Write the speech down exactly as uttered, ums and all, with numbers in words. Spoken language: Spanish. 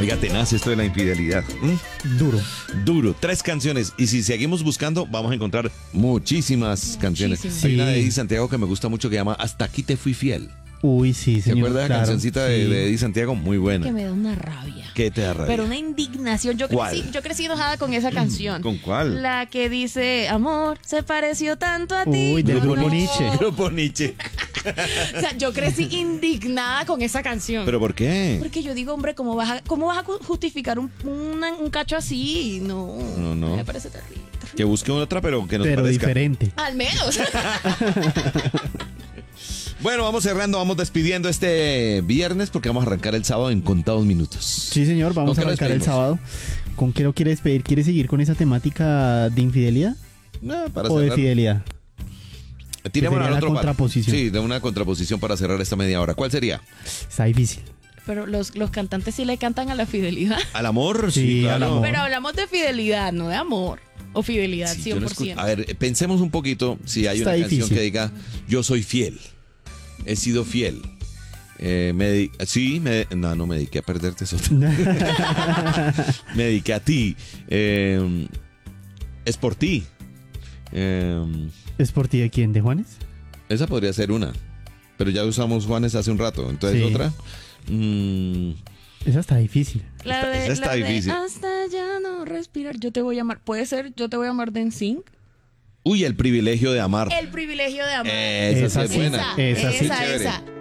Oiga, tenaz esto de la infidelidad. ¿Mm? Duro. Duro. Tres canciones. Y si seguimos buscando, vamos a encontrar muchísimas canciones. Sí. Hay una de Eddie Santiago que me gusta mucho que llama Hasta aquí te fui fiel. Uy, sí, ¿Te señor. acuerdas de la claro, cancioncita de, sí. de Eddie Santiago? Muy buena. Que me da una rabia. ¿Qué te da rabia? Pero una indignación. Yo ¿Cuál? crecí, yo crecí enojada con esa canción. ¿Con cuál? La que dice, amor, se pareció tanto a ti. Uy, del No, grupo no. Nietzsche. Grupo Nietzsche. O sea, yo crecí indignada con esa canción. ¿Pero por qué? Porque yo digo, hombre, ¿cómo vas a, cómo vas a ju- justificar un, una- un cacho así? No, No, no. Me parece terrible. Que busque otra, pero que nos Pero parezca. diferente. Al menos. Bueno, vamos cerrando, vamos despidiendo este viernes porque vamos a arrancar el sábado en contados minutos. Sí, señor, vamos ¿Con a qué arrancar el despedimos? sábado. ¿Con qué lo quiere despedir? ¿Quiere seguir con esa temática de infidelidad No, para o de cerrar. fidelidad? Tirémosla sería al la otro palo. contraposición. Sí, de una contraposición para cerrar esta media hora. ¿Cuál sería? Está difícil. Pero los, los cantantes sí le cantan a la fidelidad. ¿Al amor? Sí, Sí, claro. al amor. Pero hablamos de fidelidad, no de amor. O fidelidad, Sí, yo no cien por ciento. escu- a ver, pensemos un poquito si hay Está una canción difícil. que diga yo soy fiel, he sido fiel. Eh, me dedi- sí, me, no, no me dediqué a perderte eso. Me dediqué a ti. Eh, es por ti. Eh, ¿Es por ti de quién? ¿De Juanes? esa podría ser una. Pero ya usamos Juanes hace un rato. Entonces Sí. otra. Mm, Esa está difícil. La Esta- de, esa está la de difícil. hasta ya no respirar. Yo te voy a amar. Puede ser Yo te voy a amar de N Sync. uy, el privilegio de amar. El privilegio de amar. Esa, sí Esa es sí, buena. Esa, esa sí. esa, Chévere. esa.